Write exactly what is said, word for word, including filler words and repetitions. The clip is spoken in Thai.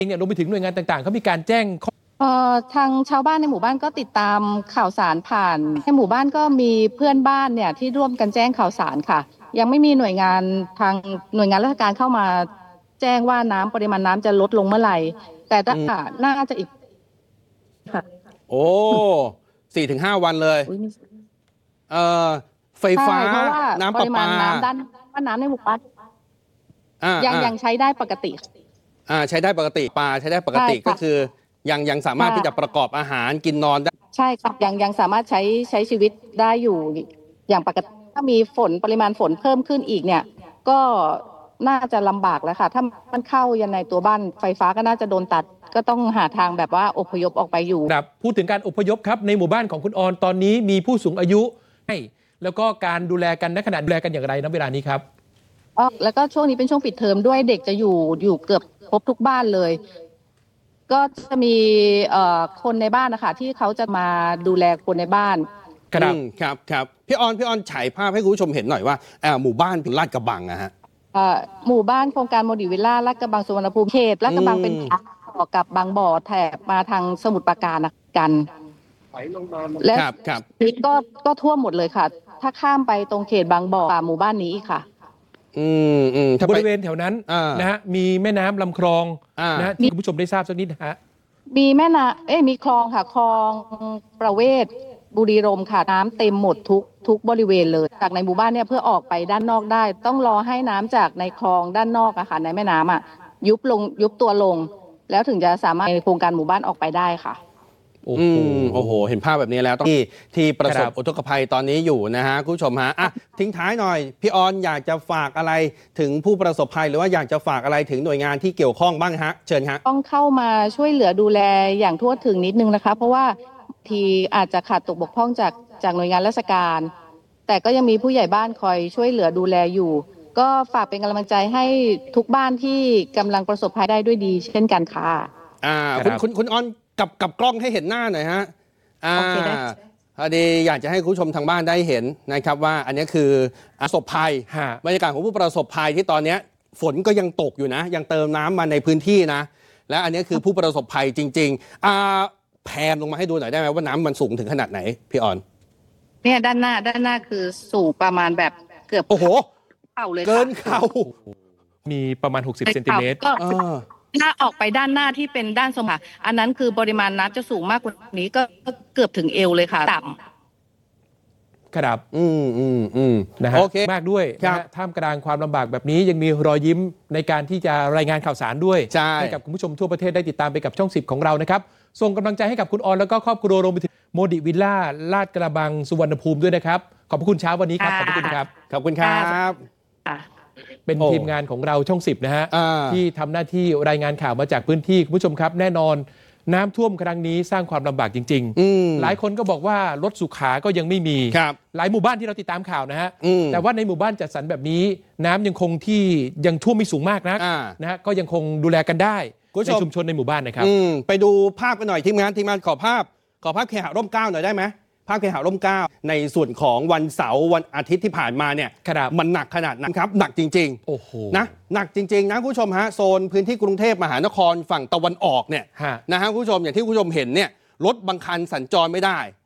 เนี่ยรวมไปถึงหน่วยงานต่างๆเขามีการแจ้งเอ่อทางชาวบ้านในหมู่บ้านก็ติดตามข่าวสารผ่านในหมู่บ้านก็มีเพื่อนบ้านเนี่ยที่ร่วมกันแจ้งข่าวสารค่ะยังไม่มีหน่วยงานทางหน่วยงานราชการเข้ามาแจ้งว่าน้ำปริมาณน้ำจะลดลงเมื่อไหร่แต่ถ้าน่าจะอีกค่ะโอ้สี่ถึงห้าวันเลยเอ่อไฟฟ้าน้ำประปาน้ำด้านว่าน้ำในหมู่บ้านยังยังใช้ได้ปกติอ่าใช้ได้ปกติปลาใช้ได้ปกติก็คือยังยังสามารถที่จะประกอบอาหารกินนอนได้ใช่ครับยังยังสามารถใช้ใช้ชีวิตได้อยู่อย่างปกติถ้ามีฝนปริมาณฝนเพิ่มขึ้นอีกเนี่ยก็น่าจะลำบากแล้วค่ะถ้ามันเข้ายันในตัวบ้านไฟฟ้าก็น่าจะโดนตัดก็ต้องหาทางแบบว่าอพยพออกไปอยู่ครับพูดถึงการอพยพครับในหมู่บ้านของคุณออนตอนนี้มีผู้สูงอายุให้แล้วก็การดูแลกันในขณะดูแลกันอย่างไรณเวลานี้ครับอ๋อแล้วก็ช่วงนี้เป็นช่วงปิดเทอมด้วยเด็กจะอยู่อยู่เกือบครบทุกบ้านเลยก็จะมีคนในบ้านนะคะที่เขาจะมาดูแลคนในบ้านครับครับครับพี่ออนพี่ออนฉายภาพให้คุณผู้ชมเห็นหน่อยว่าหมู่บ้านเป็นลาดกระบังอะฮะหมู่บ้านโครงการโมดิวิลล่าลาดกระบังสุวรรณภูมิเขตลาดกระบังเป็นต่อกับบางบ่อแถบมาทางสมุทรปราการกันและนี่ก็ก็ท่วมหมดเลยค่ะถ้าข้ามไปตรงเขตบางบ่อหมู่บ้านนี้ค่ะอืมอืมบริเวณแถวนั้นนะฮะมีแม่น้ำลำคลองนะฮะที่คุณผู้ชมได้ทราบสักนิดนะฮะมีแม่น้ำเอ้ยมีคลองค่ะคลองประเวศบุรีรมย์ค่ะน้ำเต็มหมดทุกทุกบริเวณเลยจากในหมู่บ้านเนี่ยเพื่อออกไปด้านนอกได้ต้องรอให้น้ำจากในคลองด้านนอกอะค่ะในแม่น้ำอะยุบลงยุบตัวลงแล้วถึงจะสามารถในโครงการหมู่บ้านออกไปได้ค่ะโอ้โหโอ้โหเห็นภาพแบบนี้แล้วต้องที่ที่ประสบอุทกภัยตอนนี้อยู่นะฮะคุณผู้ชมฮะอ่ะทิ้งท้ายหน่อยพี่ออนอยากจะฝากอะไรถึงผู้ประสบภัยหรือว่าอยากจะฝากอะไรถึงหน่วยงานที่เกี่ยวข้องบ้างฮะเชิญฮะต้องเข้ามาช่วยเหลือดูแลอย่างทั่วถึงนิดนึงนะคะเพราะว่าทีอาจจะขาดตกบกพร่องจากจากหน่วยงานราชการแต่ก็ยังมีผู้ใหญ่บ้านคอยช่วยเหลือดูแลอยู่ก็ฝากเป็นกำลังใจให้ทุกบ้านที่กำลังประสบภัยได้ด้วยดีเช่นกันค่ะอ่าคุณคุณคุณออนกับกับกล้องให้เห็นหน้าหน่อยฮะอ่าพอดีอยากจะให้คุณผู้ชมทางบ้านได้เห็นนะครับว่าอันนี้คือประสบภัยบรรยากาศของผู้ประสบภัยที่ตอนนี้ฝนก็ยังตกอยู่นะยังเติมน้ำมาในพื้นที่นะและอันนี้คือผู้ประสบภัยจริงๆอ่าแพนลงมาให้ดูหน่อยได้ไหมว่าน้ำมันสูงถึงขนาดไหนพี่ออนเนี่ยด้านหน้าด้านหน้าคือสูงประมาณแบบเกือบโอ้โหเข่าเลยเกินเข่ามีประมาณหกสิบเซนติเมตรถ้าออกไปด้านหน้าที่เป็นด้านสมค่ะอันนั้นคือปริมาณน้ำจะสูงมากกว่านี้ก็เกือบถึงเอวเลยค่ะต่ำครับอืมอืมอืมนะฮะโอเคมากด้วยนะฮะท่ามกลางความลำบากแบบนี้ยังมีรอยยิ้มในการที่จะรายงานข่าวสารด้วยให้กับคุณผู้ชมทั่วประเทศได้ติดตามไปกับช่องสิบของเรานะครับส่งกำลังใจให้กับคุณออนแล้วก็ครอบครัวรวมไปถึงโมดิวิลล่าลาดกระบังสุวรรณภูมิด้วยนะครับขอบคุณเช้าวันนี้ครับขอบคุณครับขอบคุณครับเป็นทีมงานของเราช่องสิบนะฮะที่ทำหน้าที่รายงานข่าวมาจากพื้นที่คุณผู้ชมครับแน่นอนน้ำท่วมครั้งนี้สร้างความลำบากจริงๆหลายคนก็บอกว่ารถสุขาก็ยังไม่มีหลายหมู่บ้านที่เราติดตามข่าวนะฮะแต่ว่าในหมู่บ้านจัดสรรแบบนี้น้ำยังคงที่ยังท่วมไม่สูงมากนักนะฮะก็ยังคงดูแลกันได้ในชุมชนในหมู่บ้านนะครับไปดูภาพกันหน่อยทีมงานทีมงานขอภาพขอภาพเคหะร่มเกล้าหน่อยได้ไหมภาพเคหะร่มเกล้าในส่วนของวันเสาร์วันอาทิตย์ที่ผ่านมาเนี่ยมันหนักขนาดนั้นครับหนักจริงๆโอ้โหนะหนักจริงๆนะคุณผู้ชมฮะโซนพื้นที่กรุงเทพมหานครฝั่งตะวันออกเนี่ยนะฮะคุณผู้ชมอย่างที่คุณผู้ชมเห็นเนี่ยรถบางคันสัญจรไม่ได้